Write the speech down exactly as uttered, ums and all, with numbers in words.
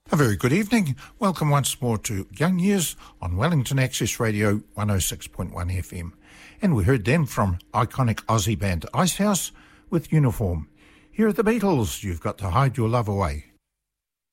A very good evening. Welcome once more to Young Years on Wellington Access Radio one oh six point one F M. And we heard them from iconic Aussie band Icehouse with Uniform. Here are the Beatles, You've Got to Hide Your Love Away.